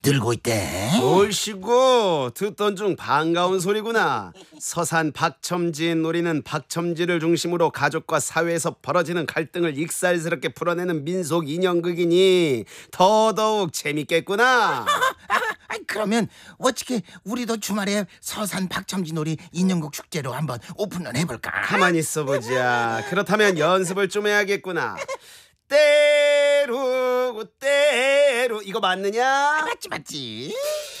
늘고 있대. 얼씨구 듣던 중 반가운 소리구나. 서산 박첨지 놀이는 박첨지를 중심으로 가족과 사회에서 벌어지는 갈등을 익살스럽게 풀어내는 민속 인형극이니 더더욱 재밌겠구나. 그러면 어떻게 우리도 주말에 서산 박첨지 놀이 인형극 축제로 한번 오픈을 해볼까? 가만히 있어보자. 그렇다면 연습을 좀 해야겠구나. 때로 때로 이거 맞느냐? 맞지.